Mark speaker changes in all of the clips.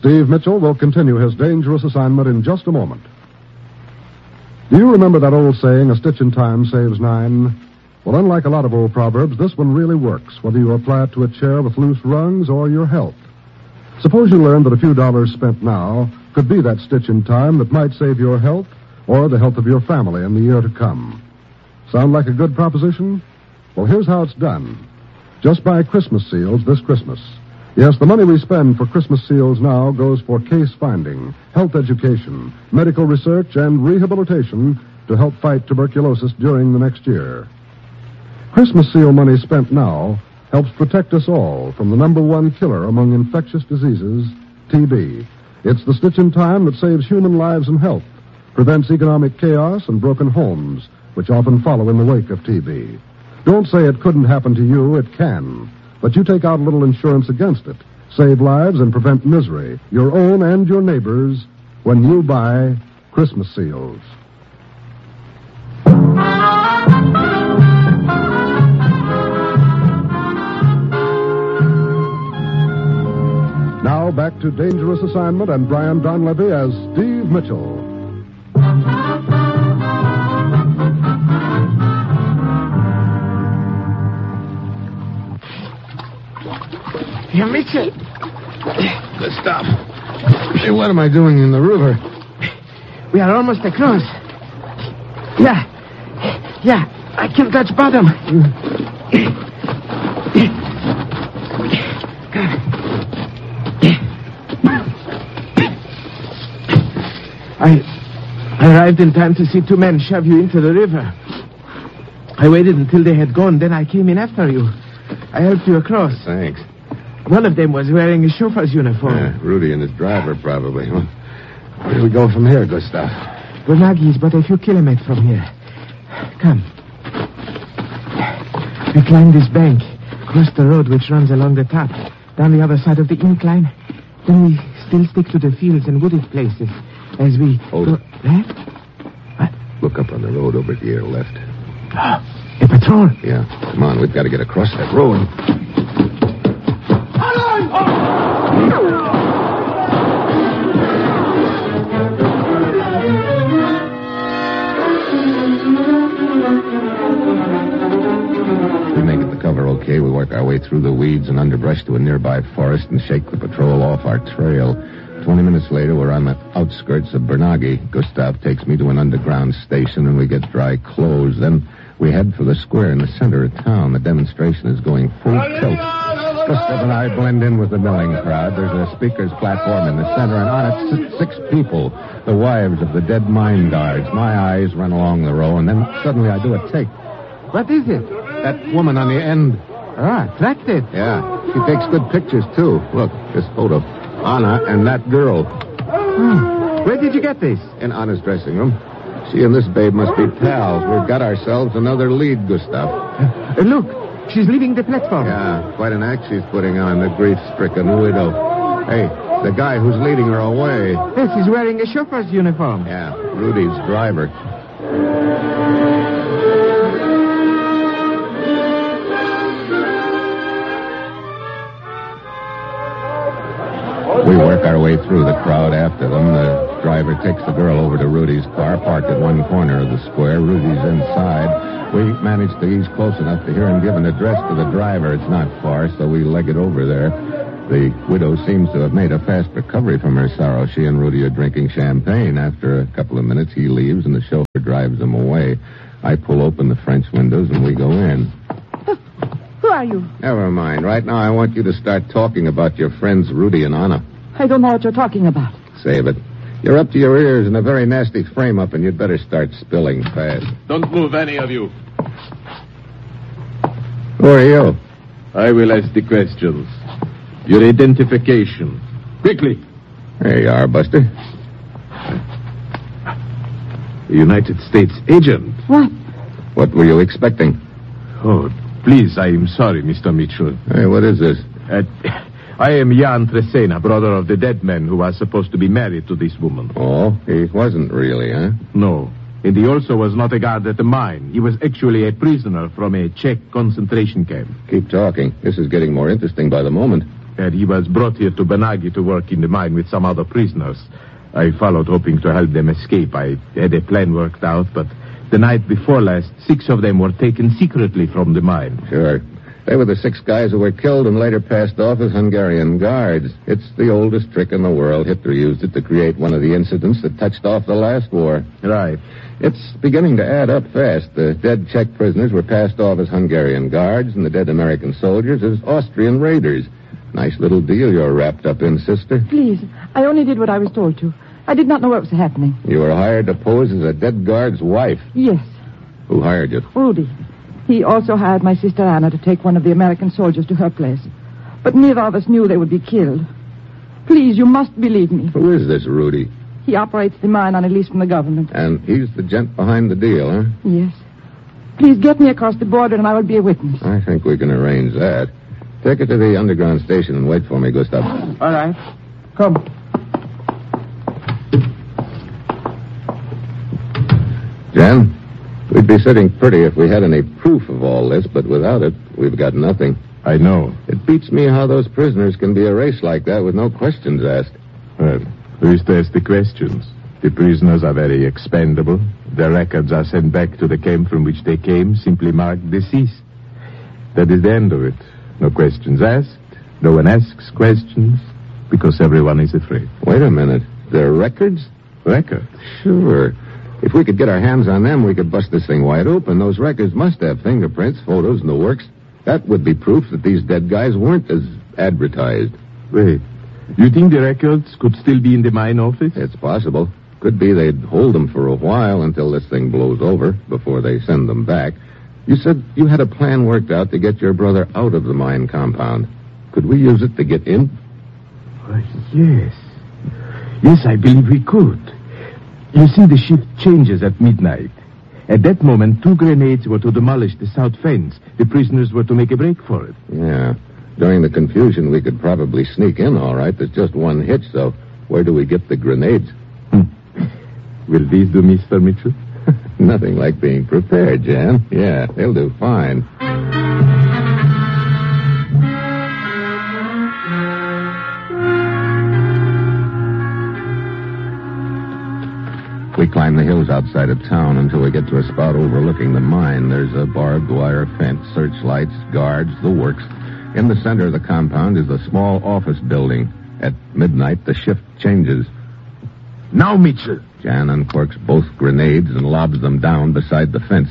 Speaker 1: Steve Mitchell will continue his dangerous assignment in just a moment. Do you remember that old saying, a stitch in time saves nine? Well, unlike a lot of old proverbs, this one really works, whether you apply it to a chair with loose rungs or your health. Suppose you learned that a few dollars spent now could be that stitch in time that might save your health or the health of your family in the year to come. Sound like a good proposition? Well, here's how it's done. Just buy Christmas seals this Christmas. Yes, the money we spend for Christmas seals now goes for case finding, health education, medical research, and rehabilitation to help fight tuberculosis during the next year. Christmas seal money spent now helps protect us all from the number one killer among infectious diseases, TB. It's the stitch in time that saves human lives and health, prevents economic chaos and broken homes, which often follow in the wake of TB. Don't say it couldn't happen to you, it can. But you take out a little insurance against it, save lives and prevent misery, your own and your neighbors', when you buy Christmas seals. Now back to Dangerous Assignment and Brian Donlevy as Steve Mitchell.
Speaker 2: Yeah, Mitchell.
Speaker 3: Good stuff. Hey, what am I doing in the river?
Speaker 2: We are almost across. Yeah, I can touch bottom. I arrived in time to see two men shove you into the river. I waited until they had gone, then I came in after you. I helped you across.
Speaker 3: Thanks.
Speaker 2: One of them was wearing a chauffeur's uniform.
Speaker 3: Yeah, Rudy and his driver, probably. Well, where do we go from here, Gustav?
Speaker 2: Bernagi is but a few kilometers from here. Come. We climb this bank, cross the road which runs along the top, down the other side of the incline. Then we still stick to the fields and wooded places as we...
Speaker 3: Hold it.
Speaker 2: Left? What?
Speaker 3: Look up on the road over to your left.
Speaker 2: A patrol.
Speaker 3: Yeah. Come on, we've got to get across that road. We make it to cover okay. We work our way through the weeds and underbrush to a nearby forest and shake the patrol off our trail. 20 minutes later, we're on the outskirts of Bernagi. Gustav takes me to an underground station, and we get dry clothes. Then we head for the square in the center of town. The demonstration is going full tilt. Gustav and I blend in with the milling crowd. There's a speaker's platform in the center, and on it sit 6 people, the wives of the dead mine guards. My eyes run along the row, and then suddenly I do a take.
Speaker 2: What is it?
Speaker 3: That woman on the end.
Speaker 2: Attracted.
Speaker 3: Yeah, she takes good pictures, too. Look, this photo. Anna and that girl.
Speaker 2: Where did you get this?
Speaker 3: In Anna's dressing room. She and this babe must be pals. We've got ourselves another lead, Gustav.
Speaker 2: Look, she's leaving the platform.
Speaker 3: Yeah, quite an act she's putting on, the grief-stricken widow. Hey, the guy who's leading her away.
Speaker 2: Yes, he's wearing a chauffeur's uniform.
Speaker 3: Yeah, Rudy's driver. We work our way through the crowd after them. The driver takes the girl over to Rudy's car, parked at one corner of the square. Rudy's inside. We manage to ease close enough to hear him give an address to the driver. It's not far, so we leg it over there. The widow seems to have made a fast recovery from her sorrow. She and Rudy are drinking champagne. After a couple of minutes, he leaves, and the chauffeur drives them away. I pull open the French windows, and we go in.
Speaker 4: Who are you?
Speaker 3: Never mind. Right now, I want you to start talking about your friends Rudy and Anna.
Speaker 4: I don't know what you're talking about.
Speaker 3: Save it. You're up to your ears in a very nasty frame-up, and you'd better start spilling fast.
Speaker 5: Don't move, any of you.
Speaker 3: Who are you?
Speaker 5: I will ask the questions. Your identification. Quickly.
Speaker 3: There you are, Buster.
Speaker 5: The United States agent.
Speaker 4: What?
Speaker 3: What were you expecting?
Speaker 5: Oh, please, I am sorry, Mr. Mitchell.
Speaker 3: Hey, what is this?
Speaker 5: I am Jan Tresena, brother of the dead man who was supposed to be married to this woman.
Speaker 3: Oh, he wasn't really, huh?
Speaker 5: No. And he also was not a guard at the mine. He was actually a prisoner from a Czech concentration camp.
Speaker 3: Keep talking. This is getting more interesting by the moment.
Speaker 5: and he was brought here to Bernaghi to work in the mine with some other prisoners. I followed, hoping to help them escape. I had a plan worked out, but the night before last, 6 of them were taken secretly from the mine.
Speaker 3: Sure. They were the 6 guys who were killed and later passed off as Hungarian guards. It's the oldest trick in the world. Hitler used it to create one of the incidents that touched off the last war.
Speaker 5: Right.
Speaker 3: It's beginning to add up fast. The dead Czech prisoners were passed off as Hungarian guards and the dead American soldiers as Austrian raiders. Nice little deal you're wrapped up in, sister.
Speaker 4: Please, I only did what I was told to. I did not know what was happening.
Speaker 3: You were hired to pose as a dead guard's wife.
Speaker 4: Yes,
Speaker 3: Who hired you?
Speaker 4: Rudy. He also hired my sister Anna to take one of the American soldiers to her place. But neither of us knew they would be killed. Please, you must believe me.
Speaker 3: Who is this Rudy?
Speaker 4: He operates the mine on a lease from the government.
Speaker 3: And he's the gent behind the deal, huh?
Speaker 4: Yes. Please get me across the border and I will be a witness.
Speaker 3: I think we can arrange that. Take her to the underground station and wait for me, Gustav.
Speaker 2: All right. Come.
Speaker 3: Jan, we'd be sitting pretty if we had any proof of all this, but without it, we've got nothing.
Speaker 5: I know.
Speaker 3: It beats me how those prisoners can be erased like that with no questions asked.
Speaker 5: Well, who's to ask the questions? The prisoners are very expendable. Their records are sent back to the camp from which they came, simply marked deceased. That is the end of it. No questions asked. No one asks questions because everyone is afraid.
Speaker 3: Wait a minute. Their records?
Speaker 5: Records?
Speaker 3: Sure. If we could get our hands on them, we could bust this thing wide open. Those records must have fingerprints, photos, and the works. That would be proof that these dead guys weren't as advertised.
Speaker 5: Wait. You think the records could still be in the mine office?
Speaker 3: It's possible. Could be they'd hold them for a while until this thing blows over before they send them back. You said you had a plan worked out to get your brother out of the mine compound. Could we use it to get in?
Speaker 5: Yes. Yes, I believe we could. You see, the shift changes at midnight. At that moment, 2 grenades were to demolish the south fence. The prisoners were to make a break for it.
Speaker 3: Yeah. During the confusion, we could probably sneak in, all right. There's just one hitch, though. Where do we get the grenades?
Speaker 5: Will these do, Mr. Mitchell?
Speaker 3: Nothing like being prepared, Jan. Yeah, they'll do fine. We climb the hills outside of town until we get to a spot overlooking the mine. There's a barbed wire fence, searchlights, guards, the works. In the center of the compound is a small office building. At midnight, the shift changes.
Speaker 5: Now, Mitchell.
Speaker 3: Jan uncorks both grenades and lobs them down beside the fence.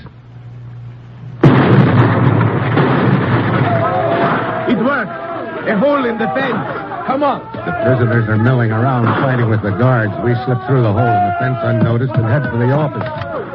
Speaker 5: It worked. A hole in the fence. Come on.
Speaker 3: The prisoners are milling around, fighting with the guards. We slip through the hole in the fence unnoticed and head for the office.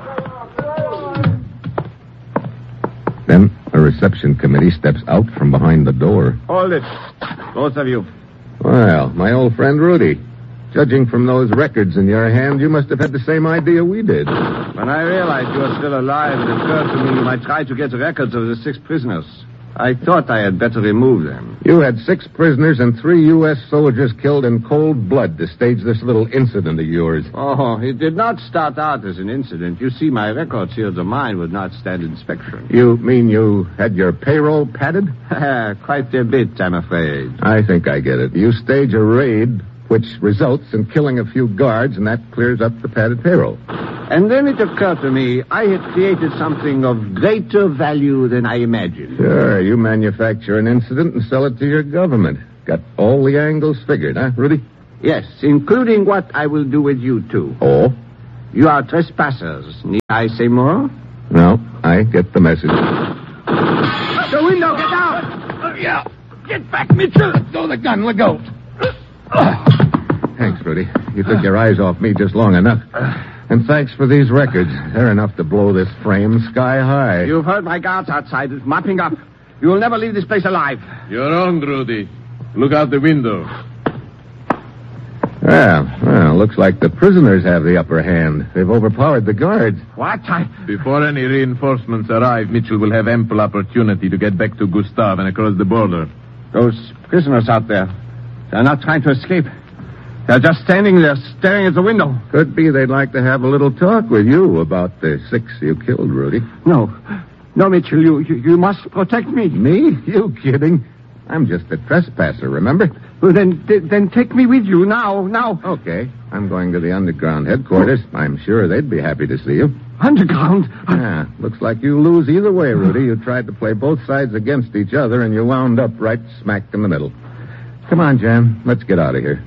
Speaker 3: Then a reception committee steps out from behind the door.
Speaker 6: Hold it. Both of you.
Speaker 3: Well, my old friend Rudy. Judging from those records in your hand, you must have had the same idea we did.
Speaker 6: When I realized you were still alive, it occurred to me you might try to get the records of the 6 prisoners. I thought I had better remove them.
Speaker 3: You had 6 prisoners and 3 U.S. soldiers killed in cold blood to stage this little incident of yours.
Speaker 6: Oh, it did not start out as an incident. You see, my records here at the mine would not stand inspection.
Speaker 3: You mean you had your payroll padded?
Speaker 6: Quite a bit, I'm afraid.
Speaker 3: I think I get it. You stage a raid, which results in killing a few guards, and that clears up the padded payroll.
Speaker 6: And then it occurred to me I had created something of greater value than I imagined.
Speaker 3: Sure, you manufacture an incident and sell it to your government. Got all the angles figured, huh, Rudy?
Speaker 6: Yes, including what I will do with you, too.
Speaker 3: Oh?
Speaker 6: You are trespassers. Need I say more?
Speaker 3: No, I get the message.
Speaker 6: The window, get out!
Speaker 3: Yeah. Get back, Mitchell. Throw the gun, let go. Thanks, Rudy. You took your eyes off me just long enough. And thanks for these records. They're enough to blow this frame sky high.
Speaker 6: You've heard my guards outside mopping up. You will never leave this place alive.
Speaker 5: You're on, Rudy. Look out the window.
Speaker 3: Well, looks like the prisoners have the upper hand. They've overpowered the guards.
Speaker 6: What?
Speaker 5: Before any reinforcements arrive, Mitchell will have ample opportunity to get back to Gustav and across the border.
Speaker 6: Those prisoners out there, they're not trying to escape. They're just standing there staring at the window.
Speaker 3: Could be they'd like to have a little talk with you about the 6 you killed, Rudy.
Speaker 6: No, Mitchell, you must protect me.
Speaker 3: Me? You kidding? I'm just a trespasser, remember?
Speaker 6: Well, then take me with you now.
Speaker 3: Okay. I'm going to the underground headquarters. I'm sure they'd be happy to see you.
Speaker 6: Underground?
Speaker 3: Yeah, looks like you lose either way, Rudy. You tried to play both sides against each other, and you wound up right smack in the middle. Come on, Jan. Let's get out of here.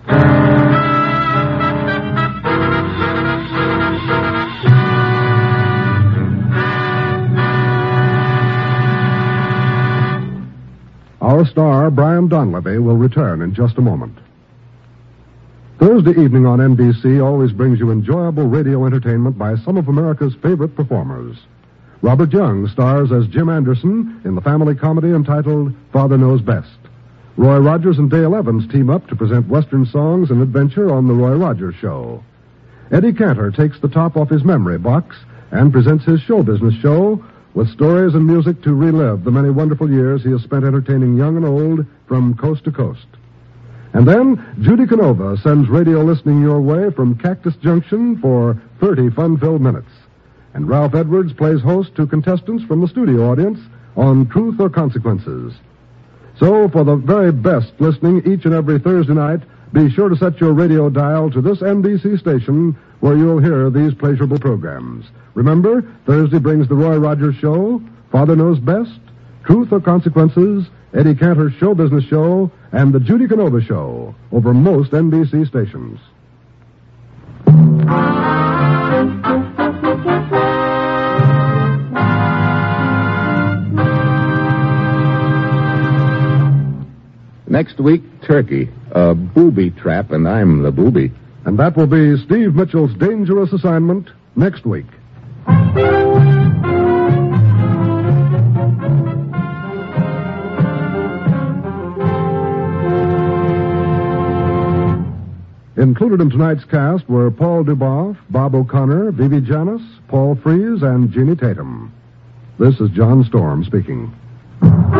Speaker 1: Our star, Brian Donlevy, will return in just a moment. Thursday evening on NBC always brings you enjoyable radio entertainment by some of America's favorite performers. Robert Young stars as Jim Anderson in the family comedy entitled Father Knows Best. Roy Rogers and Dale Evans team up to present Western songs and adventure on The Roy Rogers Show. Eddie Cantor takes the top off his memory box and presents his show business show with stories and music to relive the many wonderful years he has spent entertaining young and old from coast to coast. And then Judy Canova sends radio listening your way from Cactus Junction for 30 fun-filled minutes. And Ralph Edwards plays host to contestants from the studio audience on Truth or Consequences. So, for the very best listening each and every Thursday night, be sure to set your radio dial to this NBC station where you'll hear these pleasurable programs. Remember, Thursday brings the Roy Rogers Show, Father Knows Best, Truth or Consequences, Eddie Cantor's Show Business Show, and the Judy Canova Show over most NBC stations.
Speaker 3: Next week, Turkey. A booby trap, and I'm the booby.
Speaker 1: And that will be Steve Mitchell's dangerous assignment next week. Included in tonight's cast were Paul Duboff, Bob O'Connor, Vivi Janis, Paul Frees, and Jeannie Tatum. This is John Storm speaking.